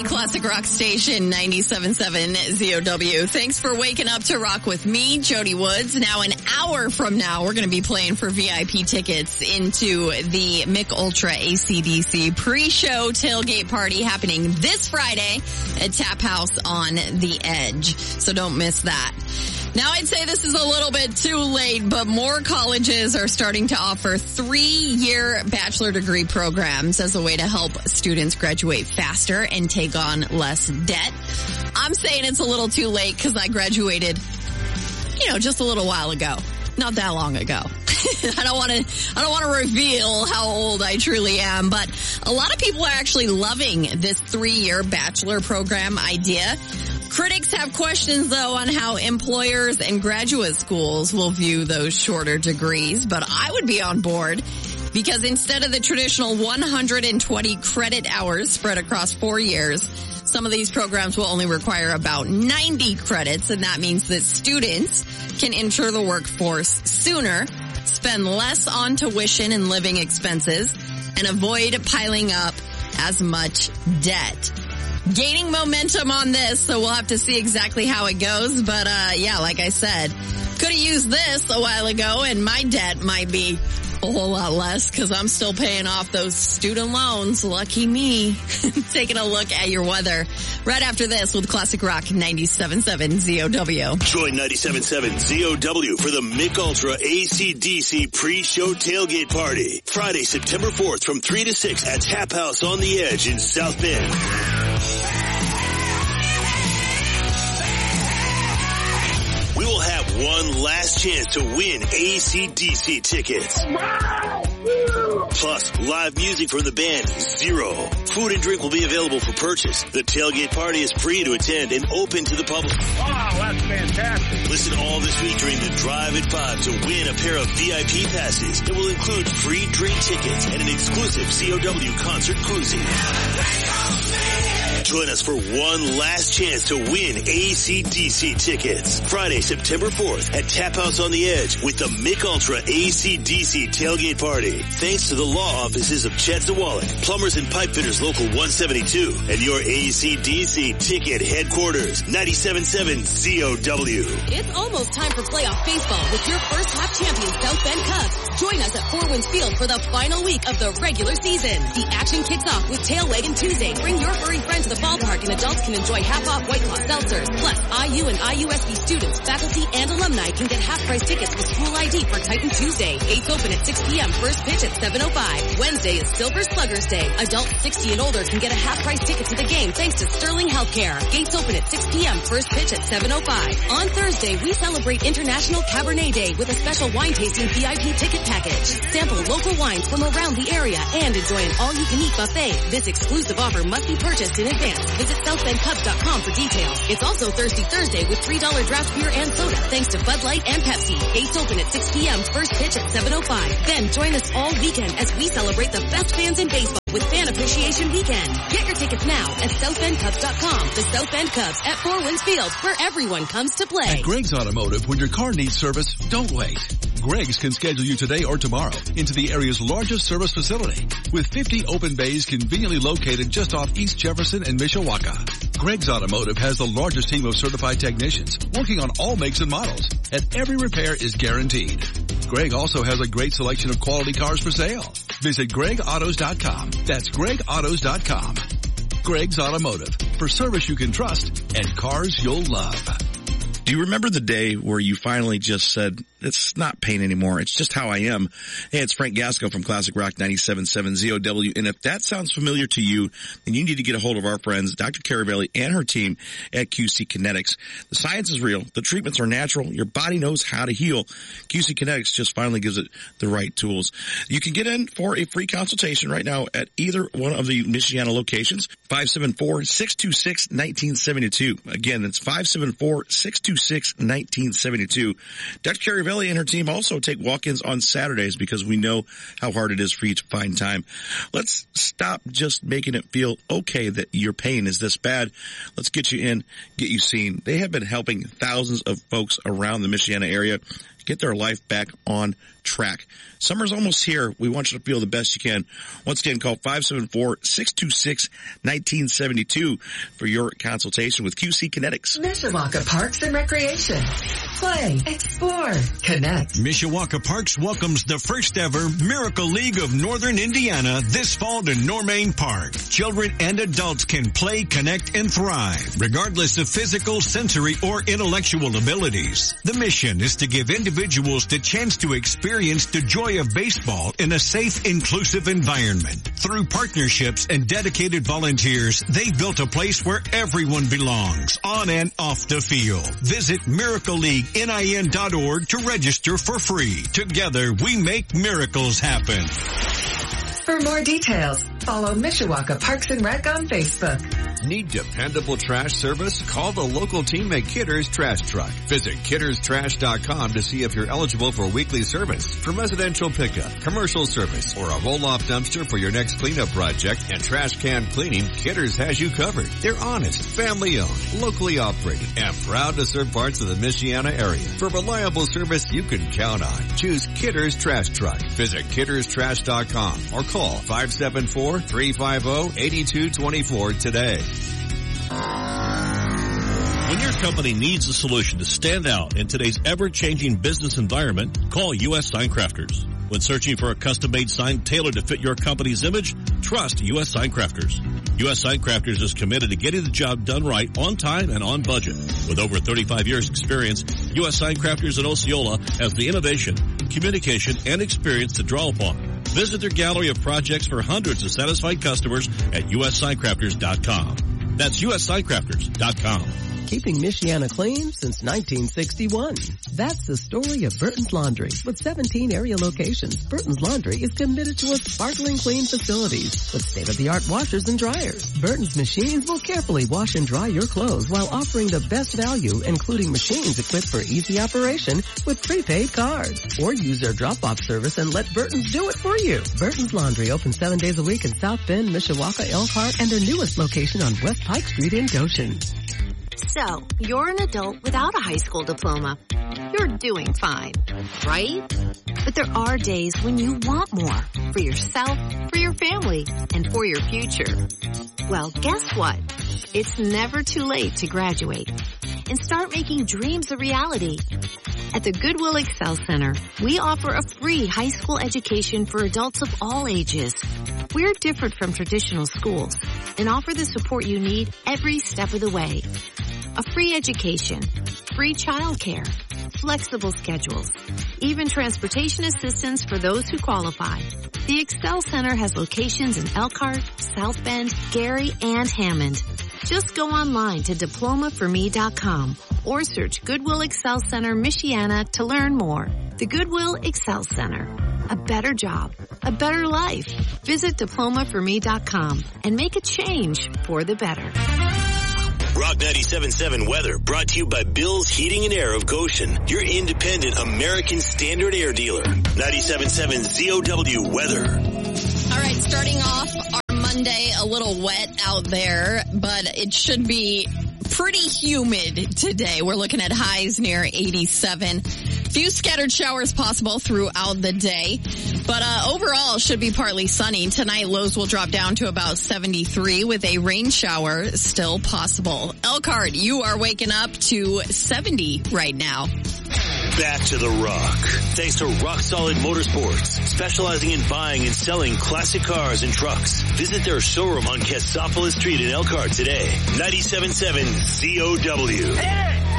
morning, Classic Rock Station 97.7 ZOW. Thanks for waking up to rock with me, Jody Woods. Now, an hour from now, we're going to be playing for VIP tickets into the Mick Ultra AC/DC pre-show tailgate party happening this Friday at Tap House on the Edge. So don't miss that. Now, I'd say this is a little bit too late, but more colleges are starting to offer 3-year bachelor degree programs as a way to help students graduate faster and take on less debt. I'm saying it's a little too late because I graduated, just a little while ago. Not that long ago. I don't want to reveal how old I truly am, but a lot of people are actually loving this 3-year bachelor program idea. Critics have questions, though, on how employers and graduate schools will view those shorter degrees, but I would be on board because instead of the traditional 120 credit hours spread across 4 years, some of these programs will only require about 90 credits, and that means that students can enter the workforce sooner, spend less on tuition and living expenses, and avoid piling up as much debt. Gaining momentum on this, so we'll have to see exactly how it goes. But, like I said, could have used this a while ago, and my debt might be a whole lot less because I'm still paying off those student loans. Lucky me. Taking a look at your weather right after this with Classic Rock 97.7 ZOW. Join 97.7 ZOW for the Mick Ultra AC/DC pre-show tailgate party. Friday, September 4th from 3 to 6 at Tap House on the Edge in South Bend. We will have one last chance to win AC/DC tickets. Plus, live music from the band Zero. Food and drink will be available for purchase. The tailgate party is free to attend and open to the public. Wow, that's fantastic. Listen all this week during the Drive at 5 to win a pair of VIP passes. It will include free drink tickets and an exclusive COW concert cruising. Join us for one last chance to win AC/DC tickets. Friday, September 4th at Tap House on the Edge with the Mick Ultra AC/DC tailgate party. Thanks to the law offices of Chet Zawalik, Plumbers and Pipe Fitters Local 172, and your AC/DC ticket headquarters, 97.7 ZOW. It's almost time for playoff baseball with your first half champions South Bend Cubs. Join us at Four Winds Field for the final week of the regular season. The action kicks off with Tail Wagon Tuesday. Bring your furry friend to the ballpark and adults can enjoy half-off White Claw seltzers. Plus, IU and IUSB students, faculty, and alumni can get half-price tickets with school ID for Titan Tuesday. Gates open at 6 p.m. First pitch at 7:05. Wednesday is Silver Sluggers Day. Adults 60 and older can get a half-price ticket to the game thanks to Sterling Healthcare. Gates open at 6 p.m. First pitch at 7:05. On Thursday, we celebrate International Cabernet Day with a special wine tasting VIP ticket package. Sample local wines from around the area and enjoy an all-you-can-eat buffet. This exclusive offer must be purchased in advance. Visit SouthBendCubs.com for details. It's also Thirsty Thursday with $3 draft beer and soda thanks to Bud Light and Pepsi. Gates open at 6 p.m. First pitch at 7:05. Then join us all weekend as we celebrate the best fans in baseball with Fan Appreciation Weekend. Get your tickets now at SouthBendCubs.com. The South Bend Cubs at Four Winds Field, where everyone comes to play. At Greg's Automotive, when your car needs service, don't wait. Greg's can schedule you today or tomorrow into the area's largest service facility with 50 open bays conveniently located just off East Jefferson and Mishawaka. Greg's Automotive has the largest team of certified technicians working on all makes and models, and every repair is guaranteed. Greg also has a great selection of quality cars for sale. Visit GregAutos.com. That's GregAutos.com. Greg's Automotive, for service you can trust and cars you'll love. Do you remember the day where you finally just said, it's not pain anymore, it's just how I am? Hey, it's Frank Gasco from Classic Rock 97.7 ZOW, and if that sounds familiar to you, then you need to get a hold of our friends, Dr. Caravelli and her team at QC Kinetics. The science is real, the treatments are natural, your body knows how to heal. QC Kinetics just finally gives it the right tools. You can get in for a free consultation right now at either one of the Michiana locations, 574-626-1972. Again, that's 574-626-1972. Dr. Caravelli and her team also take walk-ins on Saturdays because we know how hard it is for you to find time. Let's stop just making it feel okay that your pain is this bad. Let's get you in, get you seen. They have been helping thousands of folks around the Michiana area. get their life back on track. Summer's almost here. We want you to feel the best you can. Once again, call 574-626-1972 for your consultation with QC Kinetics. Mishawaka Parks and Recreation. Play, explore, connect. Mishawaka Parks welcomes the first ever Miracle League of Northern Indiana this fall to Normain Park. Children and adults can play, connect, and thrive, regardless of physical, sensory, or intellectual abilities. The mission is to give individuals the chance to experience the joy of baseball in a safe, inclusive environment. Through partnerships and dedicated volunteers, they've built a place where everyone belongs, on and off the field. Visit MiracleLeagueNIN.org to register for free. Together, we make miracles happen. For more details, follow Mishawaka Parks and Rec on Facebook. Need dependable trash service? Call the local team at Kidder's Trash Truck. Visit kidderstrash.com to see if you're eligible for weekly service. For residential pickup, commercial service, or a roll-off dumpster for your next cleanup project and trash can cleaning, Kidder's has you covered. They're honest, family-owned, locally operated, and proud to serve parts of the Michiana area. For reliable service you can count on, choose Kidder's Trash Truck. Visit kidderstrash.com or call 574-350-8224 today. When your company needs a solution to stand out in today's ever-changing business environment, call U.S. Sign Crafters. When searching for a custom-made sign tailored to fit your company's image, trust U.S. Sign Crafters. U.S. Sign Crafters is committed to getting the job done right, on time, and on budget. With over 35 years experience, U.S. Sign Crafters in Osceola has the innovation, communication, and experience to draw upon. Visit their gallery of projects for hundreds of satisfied customers at USSignCrafters.com. That's USSignCrafters.com. Keeping Michiana clean since 1961. That's the story of Burton's Laundry. With 17 area locations, Burton's Laundry is committed to a sparkling clean facilities with state-of-the-art washers and dryers. Burton's machines will carefully wash and dry your clothes while offering the best value, including machines equipped for easy operation with prepaid cards. Or use their drop-off service and let Burton's do it for you. Burton's Laundry opens 7 days a week in South Bend, Mishawaka, Elkhart, and their newest location on West Pike Street in Goshen. So, you're an adult without a high school diploma. You're doing fine, right? But there are days when you want more for yourself, for your family, and for your future. Well, guess what? It's never too late to graduate and start making dreams a reality. At the Goodwill Excel Center, we offer a free high school education for adults of all ages. We're different from traditional schools and offer the support you need every step of the way. A free education, free childcare, flexible schedules, even transportation assistance for those who qualify. The Excel Center has locations in Elkhart, South Bend, Gary, and Hammond. Just go online to diplomaforme.com or search Goodwill Excel Center Michiana to learn more. The Goodwill Excel Center. A better job, a better life. Visit diplomaforme.com and make a change for the better. Rock 97.7 weather brought to you by Bill's Heating and Air of Goshen, your independent American Standard Air dealer. 97.7 ZOW weather. All right, starting off our Monday, a little wet out there, but it should be pretty humid today. We're looking at highs near 87. Few scattered showers possible throughout the day, but overall should be partly sunny. Tonight lows will drop down to about 73 with a rain shower still possible. Elkhart, you are waking up to 70 right now. Back to the rock. Thanks to Rock Solid Motorsports, specializing in buying and selling classic cars and trucks. Visit their showroom on Cassopolis Street in Elkhart today. 97.7 ZOW. Hey!